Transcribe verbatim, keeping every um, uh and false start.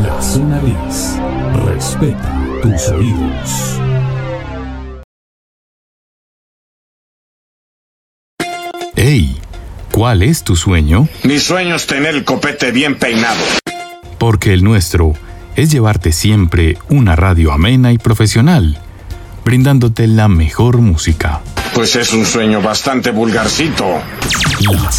La Zona Gris. Respeta tus oídos. ¡Ey! ¿Cuál es tu sueño? Mi sueño es tener el copete bien peinado. Porque el nuestro es llevarte siempre una radio amena y profesional, brindándote la mejor música. Pues es un sueño bastante vulgarcito. La